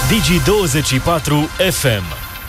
Digi24 FM.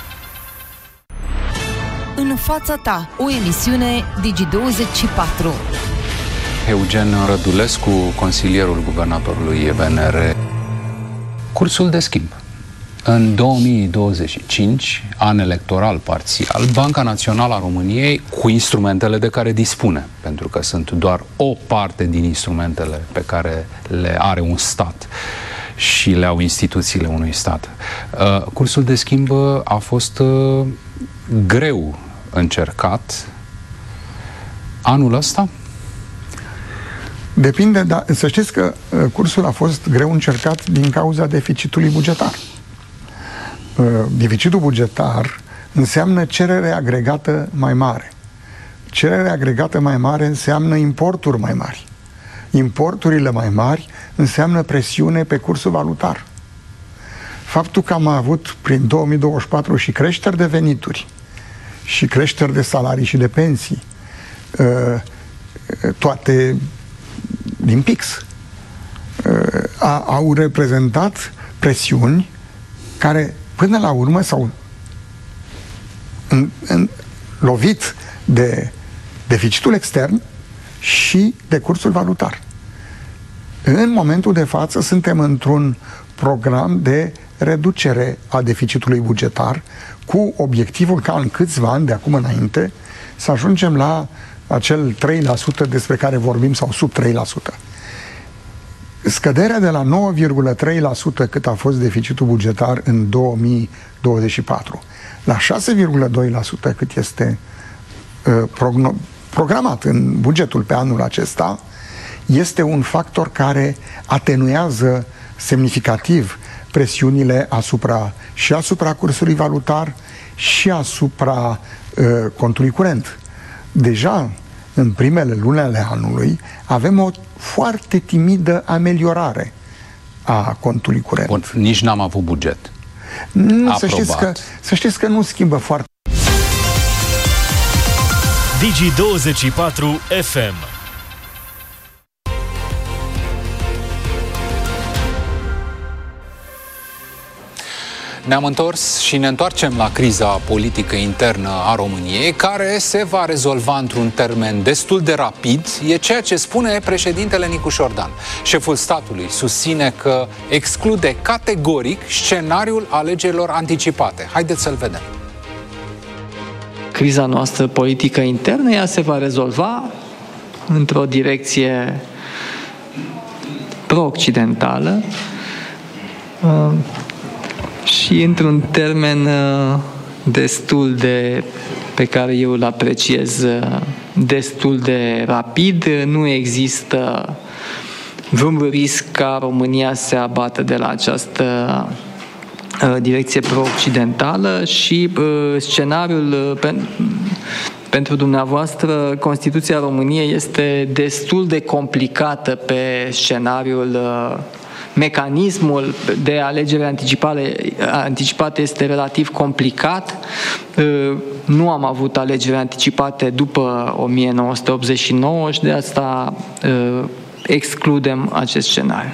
În fața ta, o emisiune Digi24. Eugen Rădulescu, consilierul guvernatorului VNR. Cursul de schimb. În 2025, an electoral parțial, Banca Națională a României, cu instrumentele de care dispune, pentru că sunt doar o parte din instrumentele pe care le are un stat și le au instituțiile unui stat. Cursul de schimb a fost greu încercat anul ăsta? Depinde, dar să știți că cursul a fost greu încercat din cauza deficitului bugetar. Deficitul bugetar înseamnă cerere agregată mai mare. Cererea agregată mai mare înseamnă importuri mai mari. Importurile mai mari înseamnă presiune pe cursul valutar. Faptul că am avut prin 2024 și creșteri de venituri, și creșteri de salarii și de pensii, toate din pix, au reprezentat presiuni care până la urmă s-au lovit de deficitul extern și de cursul valutar. În momentul de față suntem într-un program de reducere a deficitului bugetar cu obiectivul ca în câțiva ani de acum înainte să ajungem la acel 3% despre care vorbim, sau sub 3%. Scăderea de la 9,3% cât a fost deficitul bugetar în 2024 la 6,2% cât este programat în bugetul pe anul acesta este un factor care atenuează semnificativ presiunile asupra cursului valutar și asupra contului curent. Deja în primele luni ale anului avem o foarte timidă ameliorare a contului curent. Bun, nici n-am avut buget. Nu, să știți că nu schimbă foarte. Digi24 FM. Ne-am întors și ne întoarcem la criza politică internă a României, care se va rezolva într-un termen destul de rapid, e ceea ce spune președintele Nicu Șordan. Șeful statului susține că exclude categoric scenariul alegerilor anticipate. Haideți să-l vedem. Criza noastră politică internă, ea se va rezolva într-o direcție pro-occidentală, și într-un termen destul de, pe care eu îl apreciez, destul de rapid. Nu există vreun risc ca România să se abată de la această direcție pro-occidentală și scenariul pentru dumneavoastră, Constituția României este destul de complicată pe scenariul. Mecanismul de alegere anticipate este relativ complicat. Nu am avut alegeri anticipate după 1989 și de asta excludem acest scenariu.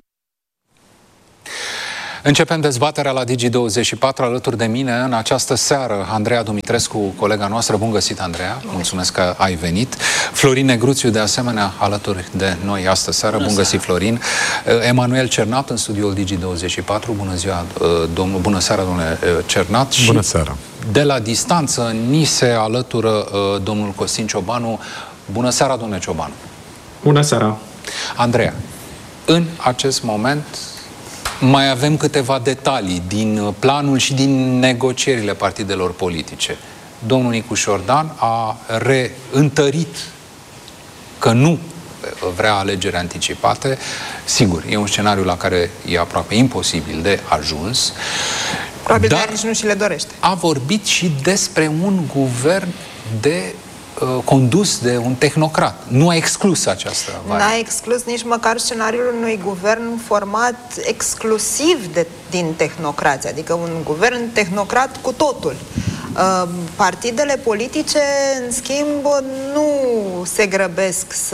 Începem dezbaterea la Digi24. Alături de mine în această seară Andreea Dumitrescu, colega noastră. Bun găsit, Andreea! Mulțumesc că ai venit. Florin Negruțiu, de asemenea, alături de noi astă seară. Bun găsit, Florin! Emanuel Cernat în studioul Digi24. Bună ziua, bună seara, domnule Cernat! Bună seara! De la distanță ni se alătură domnul Costin Ciobanu. Bună seara, domnule Ciobanu! Bună seara! Andreea, în acest moment mai avem câteva detalii din planul și din negocierile partidelor politice. Domnul Nicu Șordan a reîntărit că nu vrea alegeri anticipate. Sigur, e un scenariu la care e aproape imposibil de ajuns. Probabil dar nici nu și le dorește. A vorbit și despre un guvern condus de un tehnocrat. Nu a exclus această variantă. N-a exclus nici măcar scenariul unui guvern format exclusiv din tehnocrați, adică un guvern tehnocrat cu totul. Partidele politice, în schimb, nu se grăbesc să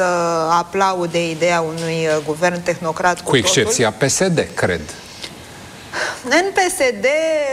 aplaude ideea unui guvern tehnocrat cu excepția totul. PSD, cred. În PSD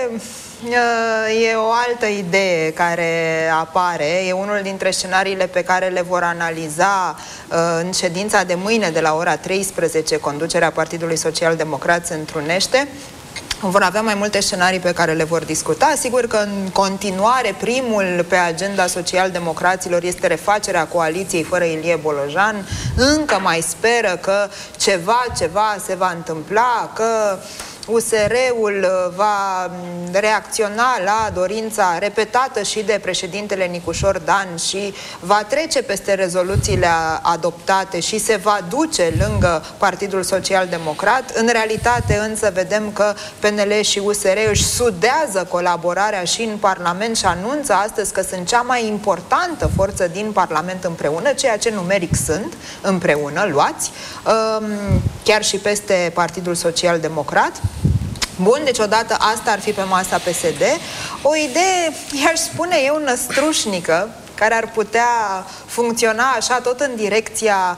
e o altă idee care apare, e unul dintre scenariile pe care le vor analiza în ședința de mâine de la ora 13, conducerea Partidului Social Democrat se întrunește. Vor avea mai multe scenarii pe care le vor discuta. Sigur că în continuare primul pe agenda social-democraților este refacerea coaliției fără Ilie Bolojan. Încă mai speră că ceva se va întâmpla, că USR-ul va reacționa la dorința repetată și de președintele Nicușor Dan și va trece peste rezoluțiile adoptate și se va duce lângă Partidul Social Democrat. În realitate însă vedem că PNL și USR își sudează colaborarea și în Parlament și anunță astăzi că sunt cea mai importantă forță din Parlament împreună, ceea ce numeric sunt împreună, luați, chiar și peste Partidul Social Democrat. Bun, deci odată asta ar fi pe masa PSD. O idee, i-aș spune eu, năstrușnică, care ar putea funcționa așa tot în direcția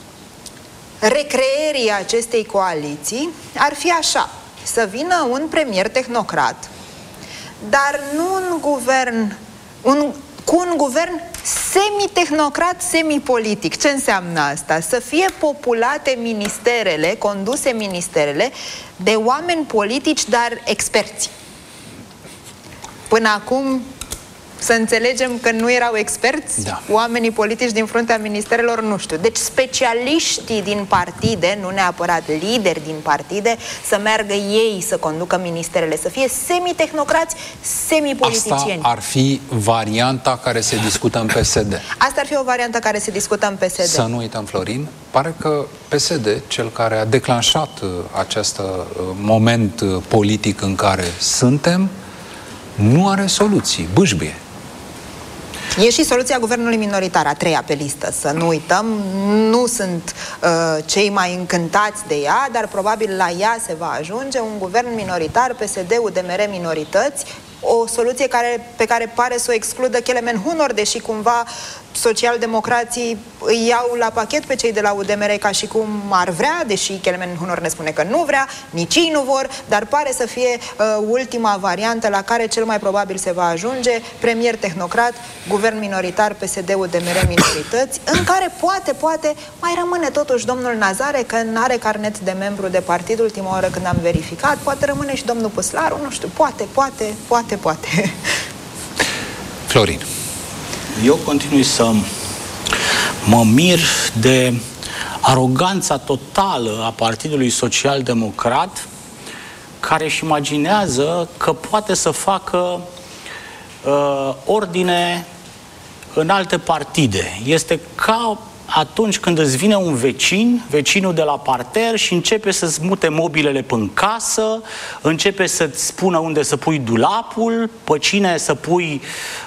recreerii acestei coaliții, ar fi așa: să vină un premier tehnocrat, dar nu un guvern, cu un guvern semi-tehnocrat, semi-politic. Ce înseamnă asta? Să fie populate ministerele, conduse ministerele de oameni politici, dar experți. Până acum, să înțelegem că nu erau experți, da. Oamenii politici din fruntea ministerelor, nu știu. Deci specialiștii din partide, nu neapărat lideri din partide, să meargă ei să conducă ministerele, să fie semi-tehnocrați, semi-politicieni. Asta ar fi varianta care se discută în PSD. Asta ar fi o variantă care se discută în PSD. Să nu uităm, Florin, pare că PSD, cel care a declanșat acest moment politic în care suntem, nu are soluții, bâșbâie. E și soluția guvernului minoritar, a treia pe listă, să nu uităm. Nu sunt cei mai încântați de ea, dar probabil la ea se va ajunge un guvern minoritar, PSD, UDMR, minorități, o soluție pe care pare să o excludă Kelemen Hunor, deși cumva socialdemocrații îi iau la pachet pe cei de la UDMR ca și cum ar vrea, deși Kelemen Hunor ne spune că nu vrea, nici ei nu vor, dar pare să fie ultima variantă la care cel mai probabil se va ajunge: premier tehnocrat, guvern minoritar, PSD, UDMR, minorități, în care poate mai rămâne totuși domnul Nazare, că nu are carnet de membru de partid, ultima oară când am verificat, poate rămâne și domnul Păslaru, nu știu, poate. Florin. Eu continui să mă mir de aroganța totală a Partidului Social Democrat, care își imaginează că poate să facă ordine în alte partide. Este ca atunci când îți vine un vecinul de la parter și începe să-ți mute mobilele până în casă, începe să-ți spună unde să pui dulapul, pe cine să pui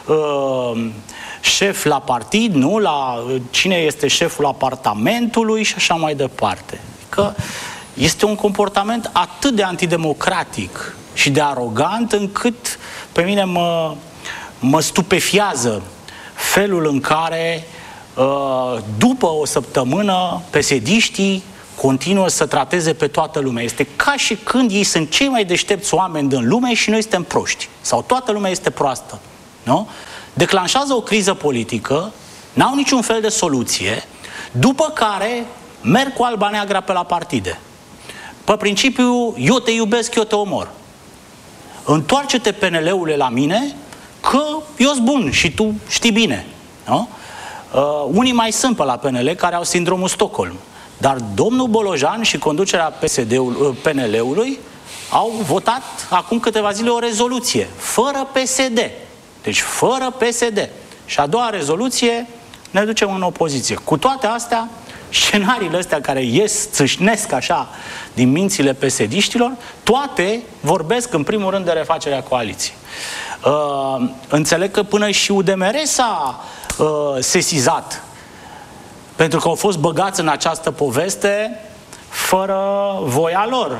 șef la partid, nu? La cine este șeful apartamentului și așa mai departe. Că este un comportament atât de antidemocratic și de arogant încât pe mine mă stupefiază felul în care după o săptămână PSD-știi continuă să trateze pe toată lumea. Este ca și când ei sunt cei mai deștepți oameni din lume și noi suntem proști. Sau toată lumea este proastă. Nu? Declanșează o criză politică, n-au niciun fel de soluție, după care merg cu alba neagră pe la partide. Pe principiu, eu te iubesc, eu te omor. Întoarce-te, PNL-ule, la mine, că eu sunt bun și tu știi bine. Nu? Unii mai sunt pe la PNL care au sindromul Stockholm. Dar domnul Bolojan și conducerea PNL-ului au votat acum câteva zile o rezoluție fără PSD. Deci fără PSD. Și a doua rezoluție ne ducem în opoziție. Cu toate astea, scenariile astea care țâșnesc așa din mințile PSD-știlor, toate vorbesc în primul rând de refacerea coaliției. Înțeleg că până și UDMR s-a sesizat, pentru că au fost băgați în această poveste fără voia lor.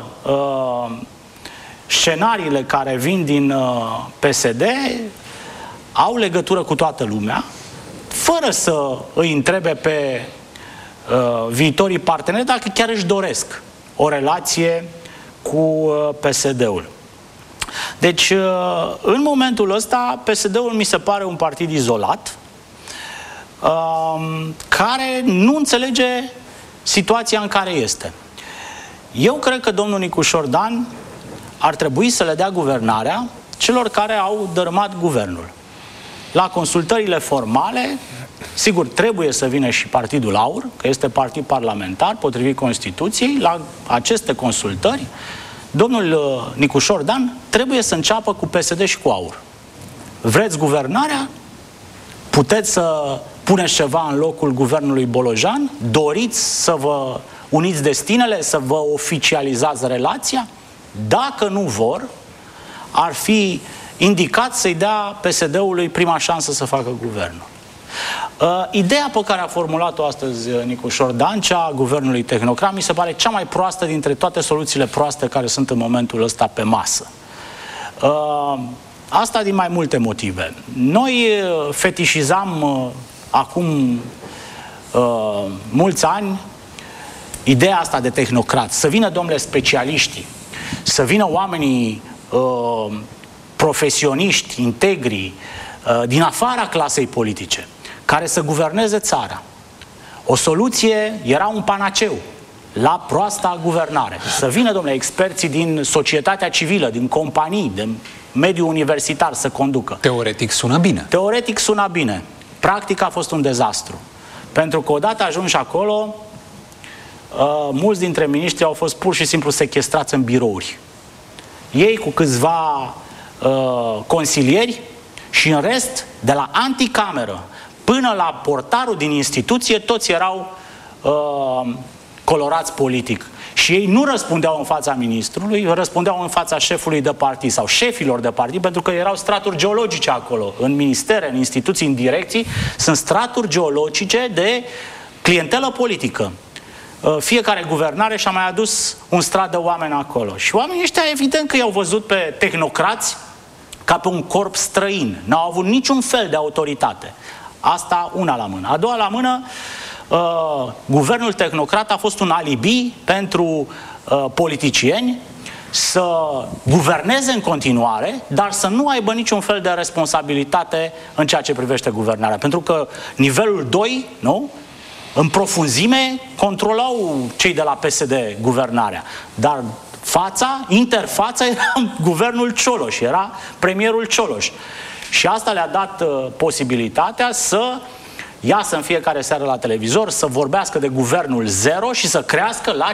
Scenariile care vin din PSD au legătură cu toată lumea, fără să îi întrebe pe viitorii parteneri dacă chiar își doresc o relație cu PSD-ul. Deci, în momentul ăsta, PSD-ul mi se pare un partid izolat, care nu înțelege situația în care este. Eu cred că domnul Nicușor Dan ar trebui să le dea guvernarea celor care au dărâmat guvernul. La consultările formale, sigur, trebuie să vină și Partidul Aur, că este partid parlamentar, potrivit Constituției. La aceste consultări, domnul Nicușor Dan trebuie să înceapă cu PSD și cu Aur. Vreți guvernarea? Puteți să puneți ceva în locul guvernului Bolojan? Doriți să vă uniți destinele, să vă oficializați relația? Dacă nu vor, ar fi indicat să-i dea PSD-ului prima șansă să facă guvernul. Ideea pe care a formulat-o astăzi Nicușor Dan, cea a guvernului tehnocrat, mi se pare cea mai proastă dintre toate soluțiile proaste care sunt în momentul ăsta pe masă. Asta din mai multe motive. Noi fetișizam acum mulți ani ideea asta de tehnocrat. Să vină, domnule, specialiștii, să vină oamenii profesioniști, integri, din afara clasei politice, care să guverneze țara. O soluție era un panaceu la proasta guvernare. Să vină, domnule, experții din societatea civilă, din companii, din mediul universitar să conducă. Teoretic sună bine. Teoretic sună bine. Practic a fost un dezastru. Pentru că odată ajunși acolo, mulți dintre miniștri au fost pur și simplu sechestrați în birouri. Ei cu câțiva consilieri și în rest, de la anticameră până la portarul din instituție, toți erau colorați politic. Și ei nu răspundeau în fața ministrului, răspundeau în fața șefului de partid sau șefilor de partid, pentru că erau straturi geologice acolo. În ministere, în instituții, în direcții, sunt straturi geologice de clientelă politică. Fiecare guvernare și-a mai adus un strat de oameni acolo. Și oamenii ăștia, evident că i-au văzut pe tehnocrați ca pe un corp străin. N-au avut niciun fel de autoritate. Asta una la mână. A doua la mână, guvernul tehnocrat a fost un alibi pentru politicieni să guverneze în continuare, dar să nu aibă niciun fel de responsabilitate în ceea ce privește guvernarea. Pentru că nivelul 2, nu? În profunzime, controlau cei de la PSD guvernarea. Dar interfața era guvernul Cioloș, era premierul Cioloș. Și asta le-a dat posibilitatea să iasă în fiecare seară la televizor, să vorbească de guvernul zero și să crească la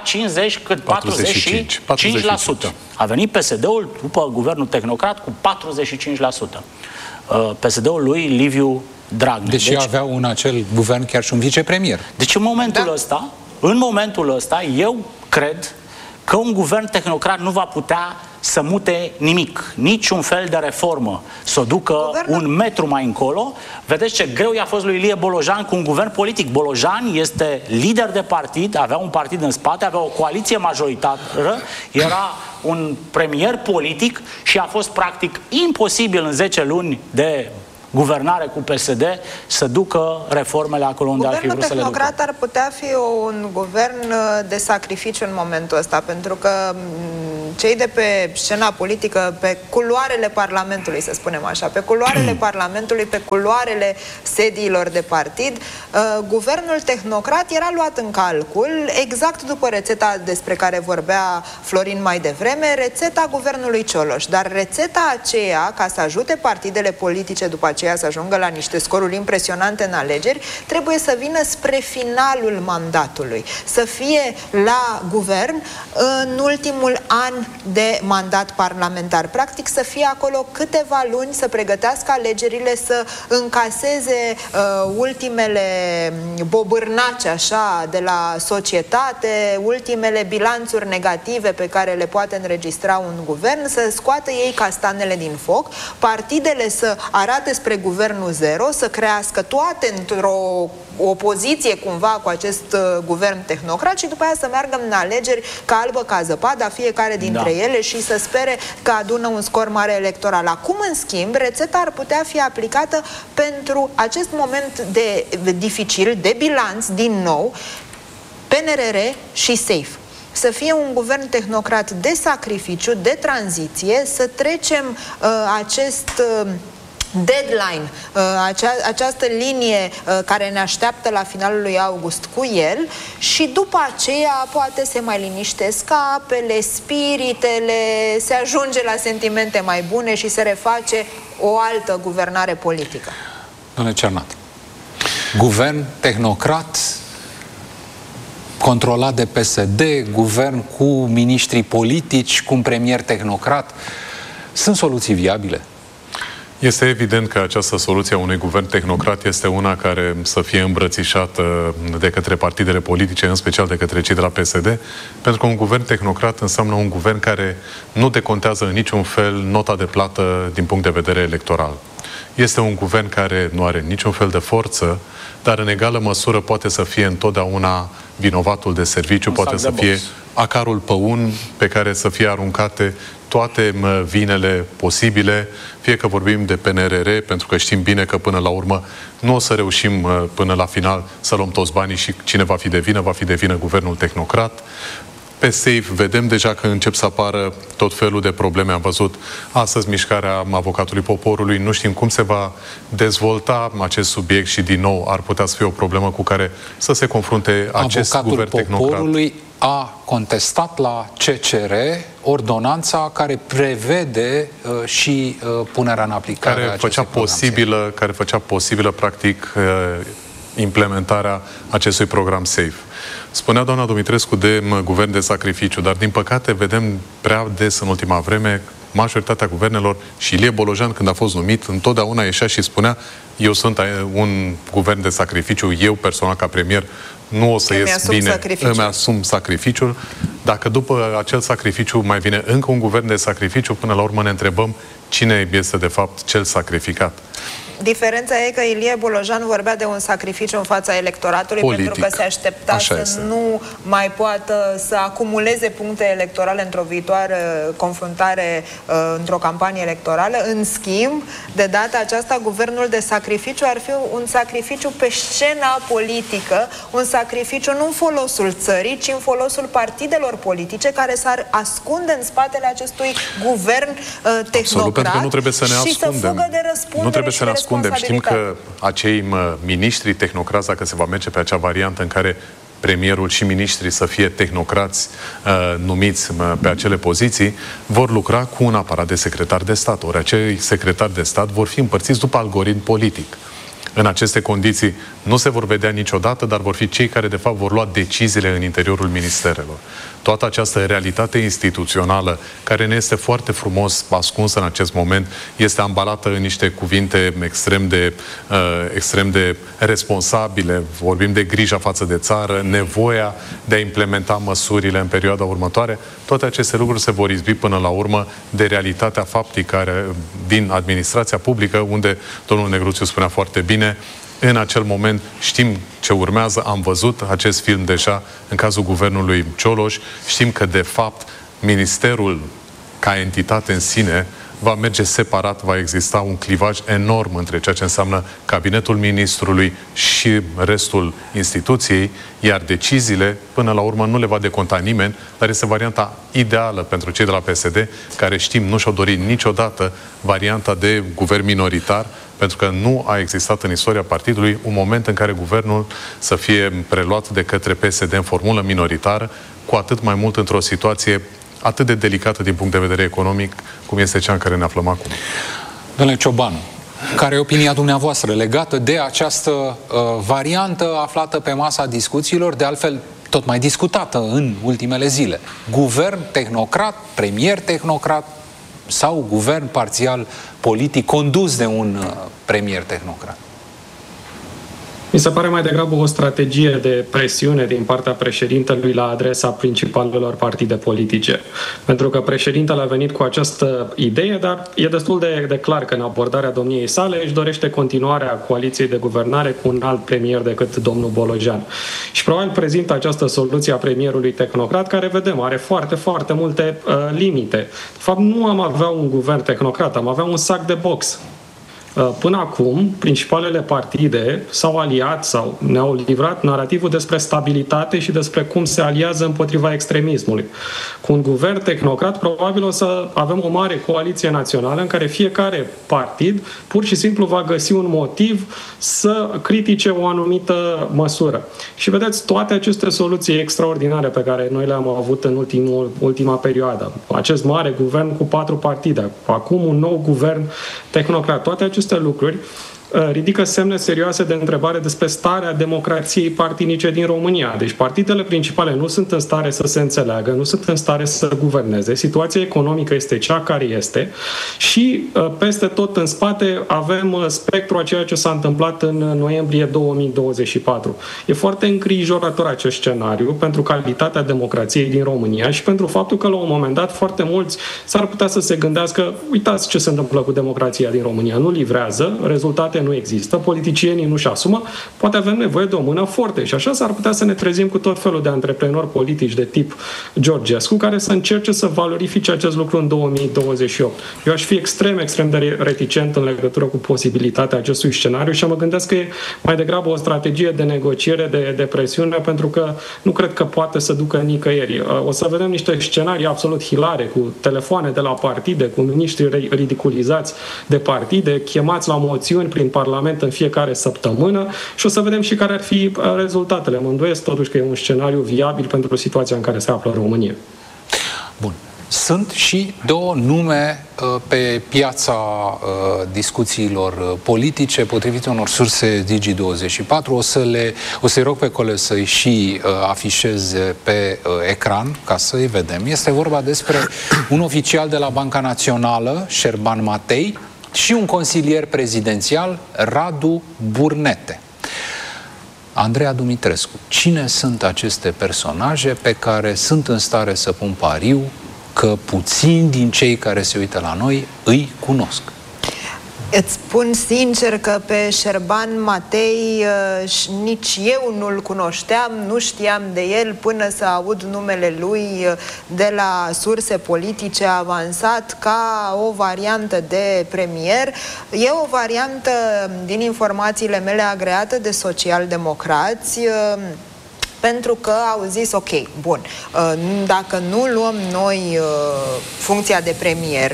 45%. A venit PSD-ul după guvernul tehnocrat cu 45%. PSD-ul lui Liviu Dragnea. Deci aveau în acel guvern chiar și un vicepremier. Deci în momentul ăsta, eu cred că un guvern tehnocrat nu va putea să mute nimic, niciun fel de reformă, să o ducă un metru mai încolo. Vedeți ce greu i-a fost lui Ilie Bolojan cu un guvern politic. Bolojan este lider de partid, avea un partid în spate, avea o coaliție majoritară, era un premier politic și a fost practic imposibil în 10 luni de guvernare cu PSD să ducă reformele acolo unde ar fi vrut să le ducă. Guvernul tehnocrat ar putea fi un guvern de sacrificiu în momentul ăsta, pentru că cei de pe scena politică, pe culoarele Parlamentului, să spunem așa, pe culoarele Parlamentului, pe culoarele sediilor de partid, guvernul tehnocrat era luat în calcul exact după rețeta despre care vorbea Florin mai devreme, rețeta guvernului Cioloș. Dar rețeta aceea, ca să ajute partidele politice după aceea să ajungă la niște scoruri impresionante în alegeri, trebuie să vină spre finalul mandatului, să fie la guvern în ultimul an de mandat parlamentar. Practic să fie acolo câteva luni, să pregătească alegerile, să încaseze ultimele bobârnace așa de la societate, ultimele bilanțuri negative pe care le poate înregistra un guvern, să scoată ei castanele din foc, partidele să arate spre guvernul zero, să crească toate într-o opoziție cumva cu acest guvern tehnocrat și după aia să meargă în alegeri ca albă ca zăpada, fiecare dintre ele, și să spere că adună un scor mare electoral. Acum, în schimb, rețeta ar putea fi aplicată pentru acest moment dificil, de bilanț, din nou, PNRR și SAFE. să fie un guvern tehnocrat de sacrificiu, de tranziție, să trecem acest deadline, această linie care ne așteaptă la finalul lui august cu el și după aceea poate se mai liniștesc apele, spiritele, se ajunge la sentimente mai bune și se reface o altă guvernare politică. Domnule Cernat, guvern tehnocrat controlat de PSD, guvern cu miniștri politici, cu un premier tehnocrat, sunt soluții viabile? Este evident că această soluție a unui guvern tehnocrat este una care să fie îmbrățișată de către partidele politice, în special de către cei de la PSD, pentru că un guvern tehnocrat înseamnă un guvern care nu decontează în niciun fel nota de plată din punct de vedere electoral. Este un guvern care nu are niciun fel de forță, dar în egală măsură poate să fie întotdeauna vinovatul de serviciu, poate să fie acarul păun pe care să fie aruncate toate vinele posibile, fie că vorbim de PNRR, pentru că știm bine că până la urmă nu o să reușim până la final să luăm toți banii și cine va fi de vină guvernul tehnocrat. Pe SAFE vedem deja că încep să apară tot felul de probleme. Am văzut astăzi mișcarea avocatului poporului. Nu știm cum se va dezvolta acest subiect și din nou ar putea să fie o problemă cu care să se confrunte acest guvern tehnocrat. Avocatul poporului a contestat la CCR ordonanța care prevede și punerea în aplicare care făcea posibilă practic implementarea acestui program SAFE. Spunea doamna Dumitrescu de guvern de sacrificiu, dar din păcate vedem prea des în ultima vreme majoritatea guvernelor și Ilie Bolojan, când a fost numit, întotdeauna ieșea și spunea: eu sunt un guvern de sacrificiu, eu personal ca premier nu o să ies bine, îmi asum sacrificiul. Dacă după acel sacrificiu mai vine încă un guvern de sacrificiu, până la urmă ne întrebăm cine este de fapt cel sacrificat. Diferența e că Ilie Bolojan vorbea de un sacrificiu în fața electoratului politic, pentru că se aștepta nu mai poată să acumuleze puncte electorale într-o viitoare confruntare, într-o campanie electorală. În schimb, de data aceasta, guvernul de sacrificiu ar fi un sacrificiu pe scena politică, un sacrificiu nu în folosul țării, ci în folosul partidelor politice care s-ar ascunde în spatele acestui guvern tehnocrat. Absolut, pentru că nu trebuie să ne ascundem. Și să fugă de răspundere. Nu trebuie să ne ascundem. Știm că acei miniștri tehnocrați, dacă se va merge pe acea variantă în care premierul și miniștrii să fie tehnocrați numiți pe acele poziții, vor lucra cu un aparat de secretar de stat. Ori acei secretari de stat vor fi împărțiți după algoritm politic. În aceste condiții nu se vor vedea niciodată, dar vor fi cei care de fapt vor lua deciziile în interiorul ministerelor. Toată această realitate instituțională, care ne este foarte frumos ascunsă în acest moment, este ambalată în niște cuvinte extrem de responsabile. Vorbim de grija față de țară, nevoia de a implementa măsurile în perioada următoare. Toate aceste lucruri se vor izbi până la urmă de realitatea faptică din administrația publică, unde domnul Negruțiu spunea foarte bine: în acel moment știm ce urmează, am văzut acest film deja în cazul guvernului Cioloș, știm că de fapt ministerul ca entitate în sine va merge separat, va exista un clivaj enorm între ceea ce înseamnă cabinetul ministrului și restul instituției, iar deciziile, până la urmă, nu le va deconta nimeni, dar este varianta ideală pentru cei de la PSD, care știm nu și-au dorit niciodată varianta de guvern minoritar, pentru că nu a existat în istoria partidului un moment în care guvernul să fie preluat de către PSD în formulă minoritară, cu atât mai mult într-o situație atât de delicată din punct de vedere economic, cum este cea în care ne aflăm acum. Domnule Ciobanu, care e opinia dumneavoastră legată de această variantă aflată pe masa discuțiilor, de altfel tot mai discutată în ultimele zile? Guvern tehnocrat, premier tehnocrat sau guvern parțial politic condus de un premier tehnocrat? Mi se pare mai degrabă o strategie de presiune din partea președintelui la adresa principalelor partide politice. Pentru că președintele a venit cu această idee, dar e destul de clar că în abordarea domniei sale își dorește continuarea coaliției de guvernare cu un alt premier decât domnul Bolojan. Și probabil prezintă această soluție a premierului tehnocrat, care, vedem, are foarte, foarte multe limite. De fapt, nu am avea un guvern tehnocrat, am avea un sac de box. Până acum, principalele partide s-au aliat sau ne-au livrat narativul despre stabilitate și despre cum se aliază împotriva extremismului. Cu un guvern tehnocrat, probabil o să avem o mare coaliție națională în care fiecare partid pur și simplu va găsi un motiv să critique o anumită măsură. Și vedeți, toate aceste soluții extraordinare pe care noi le-am avut în ultima perioadă, acest mare guvern cu 4 partide, acum un nou guvern tehnocrat, toate aceste lucruri ridică semne serioase de întrebare despre starea democrației partinice din România. Deci partidele principale nu sunt în stare să se înțeleagă, nu sunt în stare să guverneze, situația economică este cea care este și peste tot în spate avem spectrul a ceea ce s-a întâmplat în noiembrie 2024. E foarte îngrijorător acest scenariu pentru calitatea democrației din România și pentru faptul că la un moment dat foarte mulți s-ar putea să se gândească, uitați ce se întâmplă cu democrația din România, nu livrează, rezultate nu există, politicienii nu-și asumă, poate avem nevoie de o mână forte și așa s-ar putea să ne trezim cu tot felul de antreprenori politici de tip Georgescu care să încerce să valorifice acest lucru în 2028. Eu aș fi extrem de reticent în legătură cu posibilitatea acestui scenariu și mă gândesc că e mai degrabă o strategie de negociere, de presiune, pentru că nu cred că poate să ducă nicăieri. O să vedem niște scenarii absolut hilare cu telefoane de la partide, cu miniștri ridiculizați de partide, chemați la moțiuni prin Parlament în fiecare săptămână și o să vedem și care ar fi rezultatele. Mă îndoiesc totuși că e un scenariu viabil pentru situația în care se află România. Bun. Sunt și două nume pe piața discuțiilor politice, potrivit unor surse Digi24. O să-i rog pe colegi să-i și afișeze pe ecran ca să-i vedem. Este vorba despre un oficial de la Banca Națională, Șerban Matei, și un consilier prezidențial, Radu Burnete. Andreea Dumitrescu, cine sunt aceste personaje pe care sunt în stare să pun pariu că puțini din cei care se uită la noi îi cunosc? Îți spun sincer că pe Șerban Matei nici eu nu-l cunoșteam, nu știam de el până să aud numele lui de la surse politice avansat ca o variantă de premier. E o variantă din informațiile mele agreate de social-democrați, pentru că au zis, ok, bun, dacă nu luăm noi funcția de premier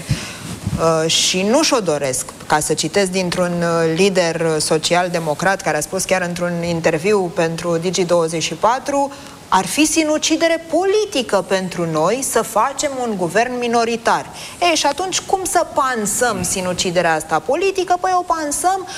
și nu și-o doresc, ca să citesc dintr-un lider social-democrat care a spus chiar într-un interviu pentru Digi24, ar fi sinucidere politică pentru noi să facem un guvern minoritar. Ei, și atunci cum să pansăm sinuciderea asta politică? Păi o pansăm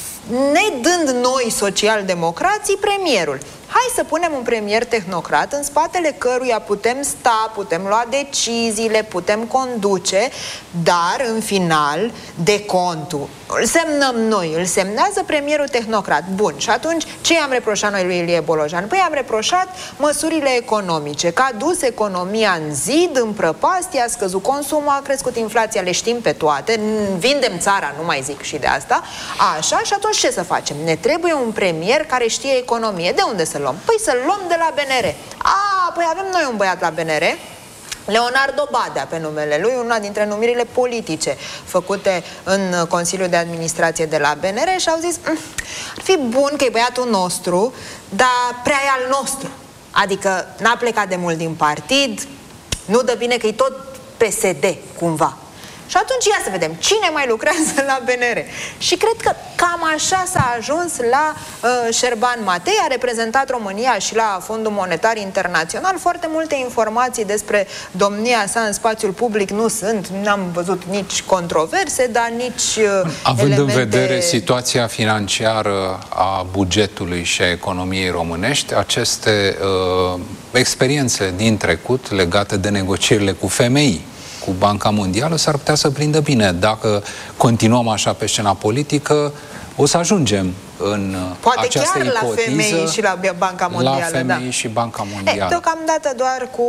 ne dând noi social-democrații premierul. Hai să punem un premier tehnocrat în spatele căruia putem sta, putem lua deciziile, putem conduce, dar în final decontul îl semnăm noi, îl semnează premierul tehnocrat. Bun, și atunci ce i-am reproșat noi lui Ilie Bolojan? Păi am reproșat măsurile economice, că a dus economia în zid, în prăpastie, a scăzut consumul, a crescut inflația, le știm pe toate, vindem țara, nu mai zic și de asta. Așa, și atunci ce să facem? Ne trebuie un premier care știe economie. De unde să luăm? Păi să luăm de la BNR. Păi avem noi un băiat la BNR, Leonardo Badea pe numele lui, una dintre numirile politice făcute în Consiliul de Administrație de la BNR, și au zis, ar fi bun că e băiatul nostru, dar prea e al nostru. Adică n-a plecat de mult din partid, nu dă bine că e tot PSD cumva. Și atunci ia să vedem cine mai lucrează la BNR. Și cred că cam așa s-a ajuns la Șerban Matei. A reprezentat România și la Fondul Monetar Internațional. Foarte multe informații despre domnia sa în spațiul public nu sunt. N-am văzut nici controverse, dar nici având în vedere situația financiară a bugetului și a economiei românești, aceste experiențe din trecut legate de negocierile cu FMI, cu Banca Mondială, s-ar putea să prindă bine. Dacă continuăm așa pe scena politică, o să ajungem în poate această chiar ipotiză, la FMI și la Banca Mondială. La FMI și Banca Mondială. Deocamdată doar cu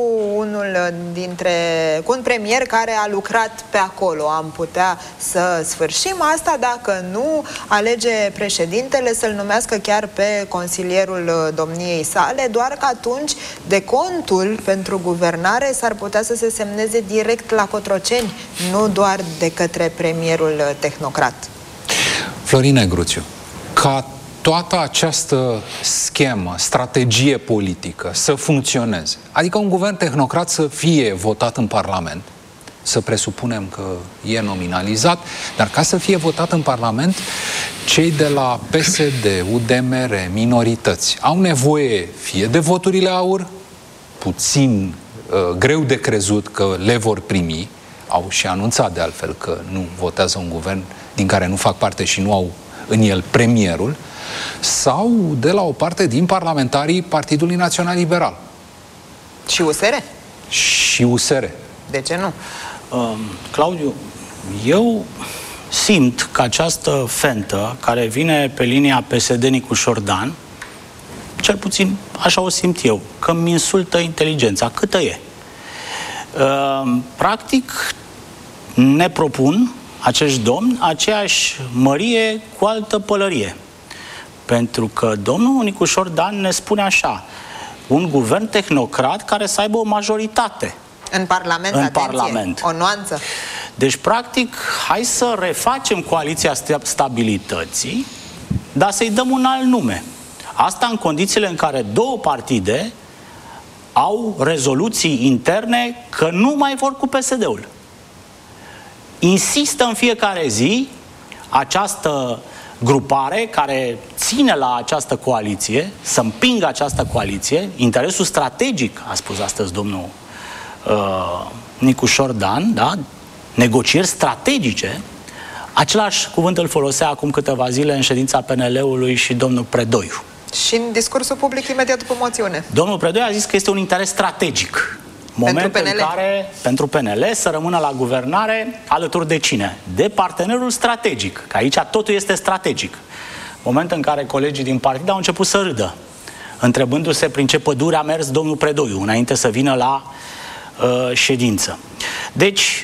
cu un premier care a lucrat pe acolo am putea să sfârșim asta, dacă nu alege președintele să-l numească chiar pe consilierul domniei sale, doar că atunci decontul pentru guvernare s-ar putea să se semneze direct la Cotroceni, nu doar de către premierul tehnocrat. Florin Negruțiu, ca toată această schemă, strategie politică să funcționeze, adică un guvern tehnocrat să fie votat în Parlament, să presupunem că e nominalizat, dar ca să fie votat în Parlament, cei de la PSD, UDMR, minorități, au nevoie fie de voturile aur, puțin greu de crezut că le vor primi, au și anunțat de altfel că nu votează un guvern din care nu fac parte și nu au în el premierul, sau de la o parte din parlamentarii Partidului Național Liberal. Și USR? Și USR. De ce nu? Claudiu, eu simt că această fentă care vine pe linia PSD Nicușor-Dan, cel puțin așa o simt eu, că îmi insultă inteligența, câtă e. Practic, ne propun acești domni aceeași mărie cu altă pălărie. Pentru că domnul Nicușor-Dan ne spune așa: un guvern tehnocrat care să aibă o majoritate. În Parlament, în atenție, Parlament. O nuanță. Deci, practic, hai să refacem coaliția stabilității, dar să-i dăm un alt nume. Asta în condițiile în care două partide au rezoluții interne că nu mai vor cu PSD-ul. Insistă în fiecare zi această grupare care ține la această coaliție, să împingă această coaliție, interesul strategic, a spus astăzi domnul Nicușor-Dan, da? Negocieri strategice. Același cuvânt îl folosea acum câteva zile în ședința PNL-ului și domnul Predoiu. Și în discursul public imediat după moțiune. Domnul Predoiu a zis că este un interes strategic. Momentul în care, pentru PNL, să rămână la guvernare alături de cine? De partenerul strategic, că aici totul este strategic. Moment în care colegii din partid au început să râdă, întrebându-se prin ce pădure a mers domnul Predoiu înainte să vină la ședință. Deci,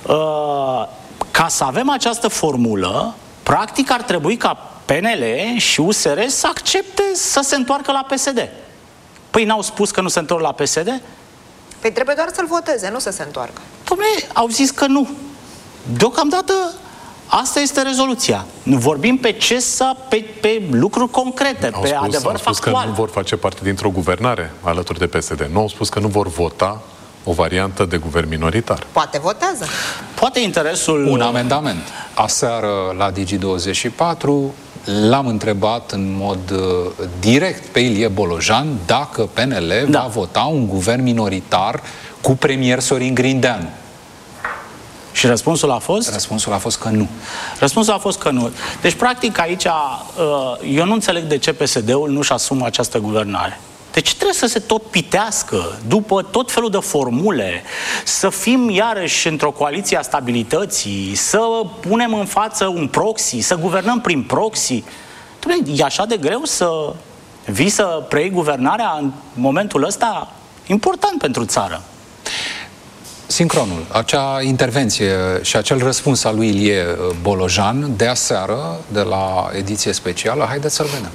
ca să avem această formulă, practic ar trebui ca PNL și USR să accepte să se întoarcă la PSD. Păi n-au spus că nu se întorc la PSD? Păi trebuie doar să-l voteze, nu să se întoarcă. Dom'le, au zis că nu. Deocamdată asta este rezoluția. Nu vorbim pe pe lucruri concrete, pe adevăr factual. Au spus că nu vor face parte dintr-o guvernare alături de PSD. Nu au spus că nu vor vota o variantă de guvern minoritar. Poate votează. Poate interesul... Un amendament. Aseară la Digi24 l-am întrebat în mod direct pe Ilie Bolojan dacă PNL va vota un guvern minoritar cu premier Sorin Grindeanu. Și răspunsul a fost? Răspunsul a fost că nu. Răspunsul a fost că nu. Deci, practic, aici eu nu înțeleg de ce PSD-ul nu-și asumă această guvernare. Deci trebuie să se tot pitească după tot felul de formule, să fim iarăși într-o coaliție a stabilității, să punem în față un proxy, să guvernăm prin proxy. E așa de greu să vii să preiei guvernarea în momentul ăsta important pentru țară. Sincronul, acea intervenție și acel răspuns al lui Ilie Bolojan de aseară, de la ediție specială, haideți să-l vedem.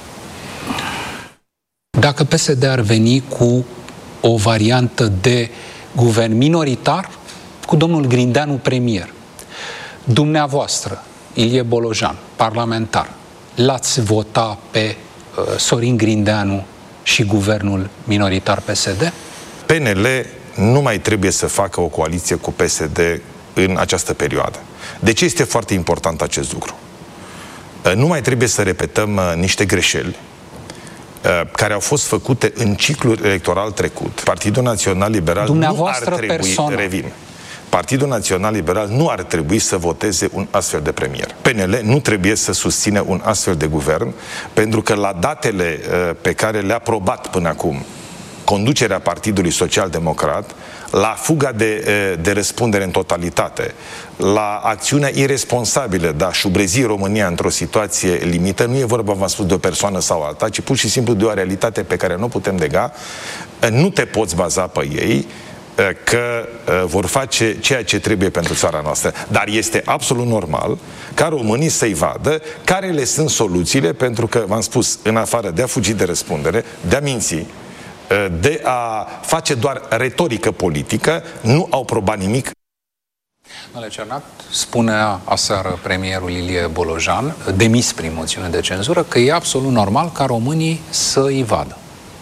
Dacă PSD ar veni cu o variantă de guvern minoritar, cu domnul Grindeanu premier, dumneavoastră, Ilie Bolojan, parlamentar, l-ați vota pe Sorin Grindeanu și guvernul minoritar PSD? PNL nu mai trebuie să facă o coaliție cu PSD în această perioadă. De ce este foarte important acest lucru? Nu mai trebuie să repetăm niște greșeli care au fost făcute în ciclul electoral trecut. Partidul Național Liberal nu ar trebui, revin, Partidul Național Liberal nu ar trebui să voteze un astfel de premier. PNL nu trebuie să susțină un astfel de guvern, pentru că la datele pe care le-a aprobat până acum conducerea Partidului Social-Democrat, la fuga de răspundere în totalitate, la acțiunea irresponsabilă de a șubrezi România într-o situație limită, nu e vorba, v-am spus, de o persoană sau alta, ci pur și simplu de o realitate pe care nu putem nega, nu te poți baza pe ei că vor face ceea ce trebuie pentru țara noastră. Dar este absolut normal ca românii să-i vadă care le sunt soluțiile, pentru că, v-am spus, în afară de a fugi de răspundere, de a minți, de a face doar retorică politică, nu au probat nimic. Domnule Cernat, spunea aseară premierul Ilie Bolojan, demis prin moțiune de cenzură, că e absolut normal ca românii să îi vadă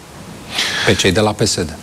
pe cei de la PSD.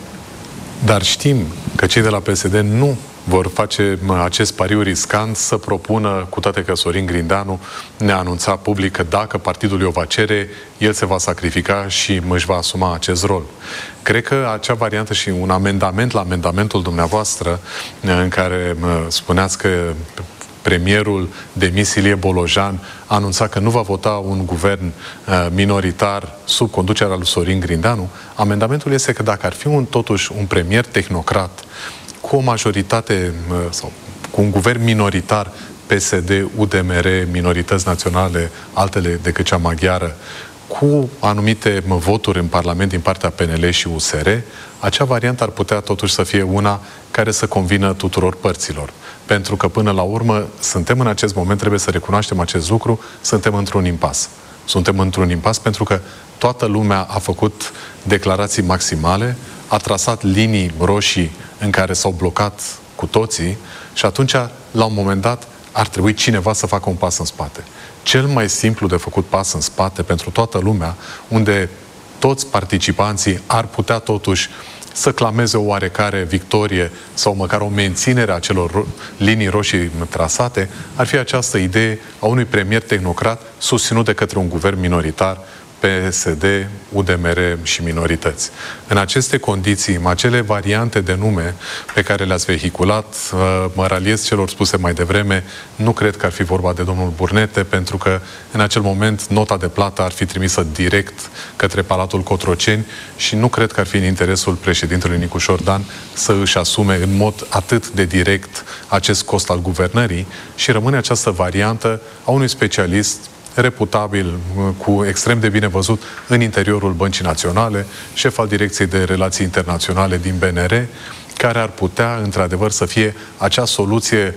Dar știm că cei de la PSD nu vor face acest pariu riscant să propună, cu toate că Sorin Grindeanu ne-a anunțat public că dacă partidul o va cere, el se va sacrifica și își va asuma acest rol. Cred că acea variantă și un amendament la amendamentul dumneavoastră, în care spuneați că premierul demis Ilie Bolojan a anunțat că nu va vota un guvern minoritar sub conducerea lui Sorin Grindeanu, amendamentul este că dacă ar fi totuși un premier tehnocrat cu o majoritate sau cu un guvern minoritar, PSD, UDMR, minorități naționale, altele decât cea maghiară, cu anumite voturi în Parlament din partea PNL și USR, acea variantă ar putea totuși să fie una care să convină tuturor părților. Pentru că până la urmă suntem în acest moment, trebuie să recunoaștem acest lucru, suntem într-un impas. Suntem într-un impas pentru că toată lumea a făcut declarații maximale, a trasat linii roșii în care s-au blocat cu toții și atunci, la un moment dat, ar trebui cineva să facă un pas în spate. Cel mai simplu de făcut pas în spate pentru toată lumea, unde toți participanții ar putea totuși să clameze o oarecare victorie sau măcar o menținere a celor linii roșii trasate, ar fi această idee a unui premier tehnocrat susținut de către un guvern minoritar, PSD, UDMR și minorități. În aceste condiții, acele variante de nume pe care le-ați vehiculat, mă raliez celor spuse mai devreme, nu cred că ar fi vorba de domnul Burnete, pentru că în acel moment nota de plată ar fi trimisă direct către Palatul Cotroceni și nu cred că ar fi în interesul președintelui Nicu Șordan să își asume în mod atât de direct acest cost al guvernării și rămâne această variantă a unui specialist reputabil, cu extrem de bine văzut în interiorul Băncii Naționale, șef al Direcției de Relații Internaționale din BNR, care ar putea, într-adevăr, să fie acea soluție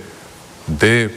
de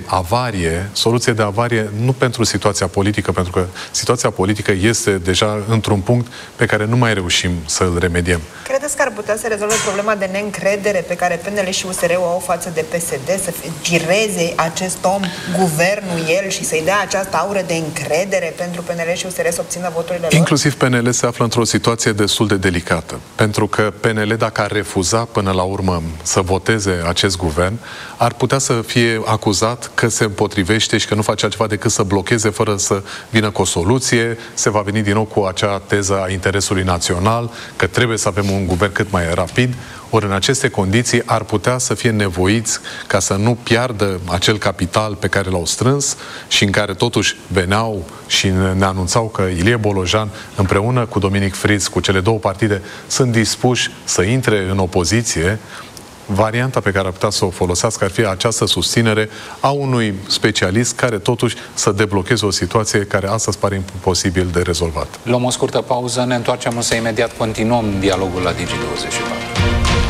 avarie, nu pentru situația politică, pentru că situația politică este deja într-un punct pe care nu mai reușim să-l remediem. Credeți că ar putea să rezolve problema de neîncredere pe care PNL și USR o au față de PSD, să gireze acest om, guvernul, el, și să-i dea această aură de încredere pentru PNL și USR să obțină voturile lor? Inclusiv PNL se află într-o situație destul de delicată, pentru că PNL, dacă ar refuza până la urmă să voteze acest guvern, ar putea să fie acuzat că se împotrivește și că nu face altceva decât să blocheze fără să vină cu o soluție. Se va veni din nou cu acea teză a interesului național, că trebuie să avem un guvern cât mai rapid. Ori în aceste condiții ar putea să fie nevoiți ca să nu piardă acel capital pe care l-au strâns și în care totuși veneau și ne anunțau că Ilie Bolojan împreună cu Dominic Fritz, cu cele două partide, sunt dispuși să intre în opoziție. Varianta pe care ar putea să o folosească ar fi această susținere a unui specialist care totuși să deblocheze o situație care astăzi pare imposibil de rezolvat. Luăm o scurtă pauză, ne întoarcem însă imediat, continuăm dialogul la Digi24.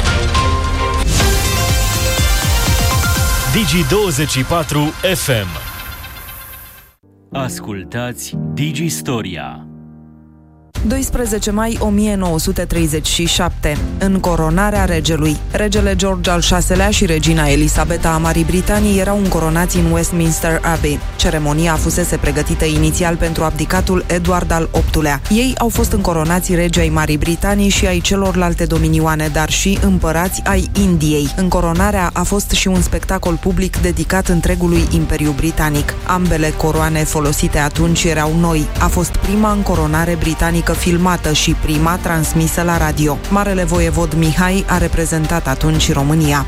Digi24 FM. Ascultați Digistoria. 12 mai 1937. În coronarea regelui. Regele George al VI-lea și regina Elisabeta a Marii Britanii erau încoronați în Westminster Abbey. Ceremonia fusese pregătită inițial pentru abdicatul Edward al VIII-lea. Ei au fost încoronați regi ai Marii Britanii și ai celorlalte dominioane, dar și împărați ai Indiei. Încoronarea a fost și un spectacol public dedicat întregului Imperiu Britanic. Ambele coroane folosite atunci erau noi. A fost prima încoronare britanică filmată și prima transmisă la radio. Marele voievod Mihai a reprezentat atunci România.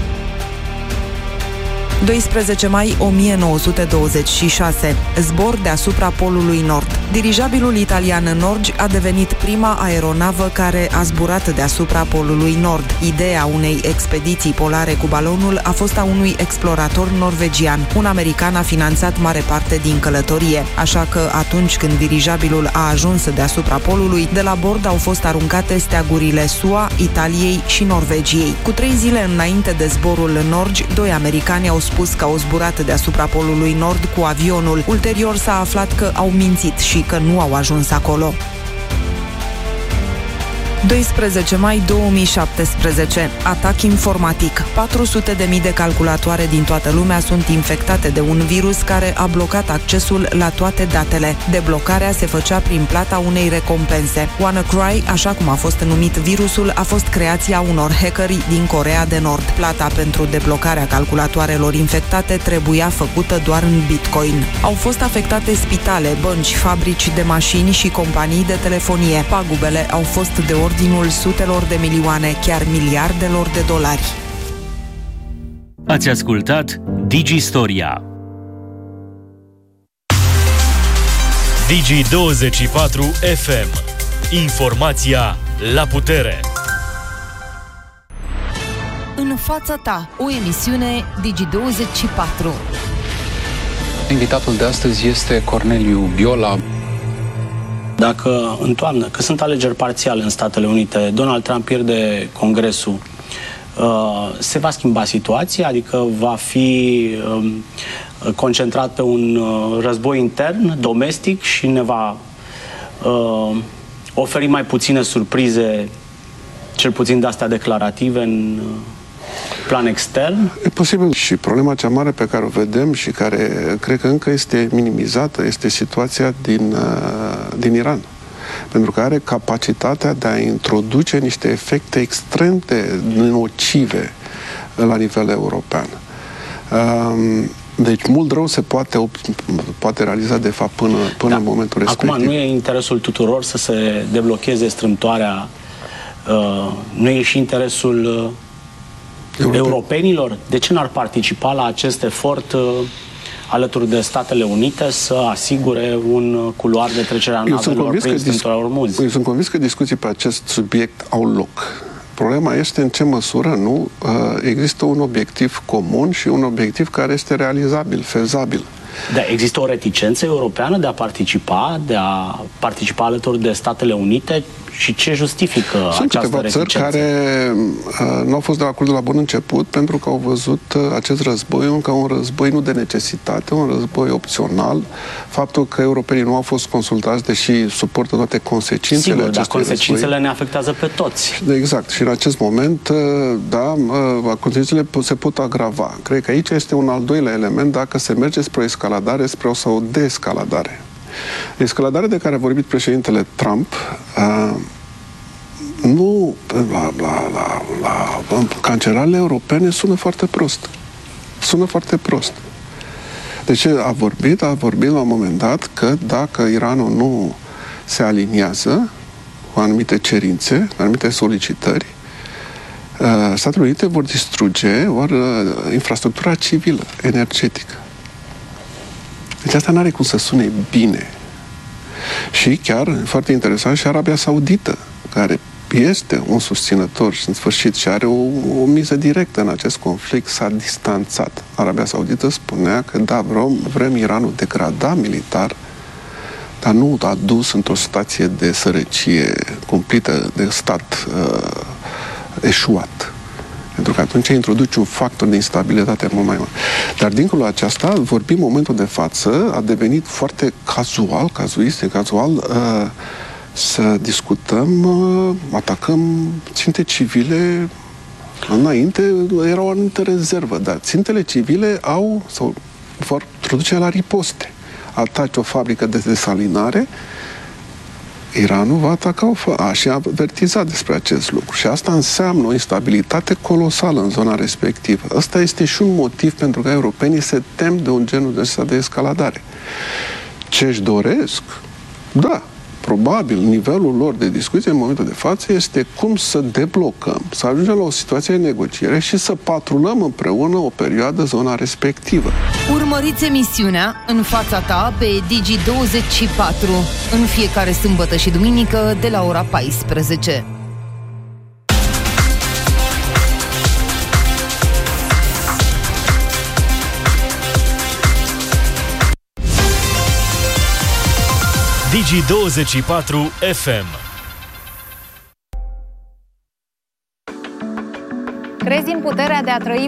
12 mai 1926. Zbor deasupra Polului Nord. Dirijabilul italian Norge a devenit prima aeronavă care a zburat deasupra Polului Nord. Ideea unei expediții polare cu balonul a fost a unui explorator norvegian. Un american a finanțat mare parte din călătorie, așa că atunci când dirijabilul a ajuns deasupra Polului, de la bord au fost aruncate steagurile SUA, Italiei și Norvegiei. Cu 3 zile înainte de zborul Norge, 2 americani au spus că au zburat deasupra Polului Nord cu avionul. Ulterior s-a aflat că au mințit și că nu au ajuns acolo. 12 mai 2017. Atac informatic. 400.000 de calculatoare din toată lumea sunt infectate de un virus care a blocat accesul la toate datele. Deblocarea se făcea prin plata unei recompense. WannaCry, așa cum a fost numit virusul, a fost creația unor hackeri din Coreea de Nord. Plata pentru deblocarea calculatoarelor infectate trebuia făcută doar în Bitcoin. Au fost afectate spitale, bănci, fabrici de mașini și companii de telefonie. Pagubele au fost de ordinul sutelor de milioane, chiar miliardelor de dolari. Ați ascultat Digistoria. Digi24 FM. Informația la putere. În fața ta, o emisiune Digi24. Invitatul de astăzi este Corneliu Biola. Dacă în toamnă, că sunt alegeri parțiale în Statele Unite, Donald Trump pierde Congresul, se va schimba situația? Adică va fi concentrat pe un război intern, domestic, și ne va oferi mai puține surprize, cel puțin de astea declarative, în plan extern? E posibil. Și problema cea mare pe care o vedem și care cred că încă este minimizată este situația din Iran. Pentru că are capacitatea de a introduce niște efecte extrem de nocive la nivel european. Deci mult rău se poate realiza de fapt până în momentul respectiv. Acum nu e interesul tuturor să se deblocheze strâmtoarea, nu e și interesul europenilor? De ce n-ar participa la acest efort alături de Statele Unite să asigure un culoar de trecere a navelor prin strâmtoarea Ormuz? Eu sunt convins că discuții pe acest subiect au loc. Problema este în ce măsură nu există un obiectiv comun și un obiectiv care este realizabil, fezabil. Da, există o reticență europeană de a participa alături de Statele Unite? Și ce justifică această reticență? Sunt câteva țări care nu au fost de acord de la bun început pentru că au văzut acest război ca un război nu de necesitate, un război opțional. Faptul că europenii nu au fost consultați, deși suportă toate consecințele acestui război. Consecințele ne afectează pe toți. Exact. Și în acest moment, da, consecințele se pot agrava. Cred că aici este un al doilea element dacă se merge spre o escaladare, spre o deescaladare. Escaladarea de care a vorbit președintele Trump la cancelarele europene sună foarte prost. Sună foarte prost. Deci a vorbit la un moment dat că dacă Iranul nu se aliniază cu anumite cerințe, anumite solicitări, Statele Unite vor distruge infrastructura civilă, energetică. Deci asta n-are cum să sune bine. Și chiar, foarte interesant, și Arabia Saudită, care este un susținător în sfârșit și are o miză directă în acest conflict, s-a distanțat. Arabia Saudită spunea că da, vrem Iranul degradat militar, dar nu a dus într-o situație de sărăcie cumplită de stat eșuat. Pentru că atunci introduci un factor de instabilitate mult mai mare. Dar dincolo de aceasta, vorbim în momentul de față, a devenit foarte casual, să discutăm, atacăm ținte civile. Înainte era o anumită rezervă, dar țintele civile vor introduce la riposte. Ataci o fabrică de desalinare, Iranul va ataca și a avertizat despre acest lucru. Și asta înseamnă o instabilitate colosală în zona respectivă. Ăsta este și un motiv pentru că europenii se tem de un genul de escaladare. Ce își doresc? Da, probabil nivelul lor de discuție în momentul de față este cum să deblocăm, să ajungem la o situație de negociere și să patrulăm împreună o perioadă zona respectivă. Urmăriți emisiunea În fața ta pe Digi24 în fiecare sâmbătă și duminică de la ora 14. Digi24 FM. Crezi în puterea de a trăi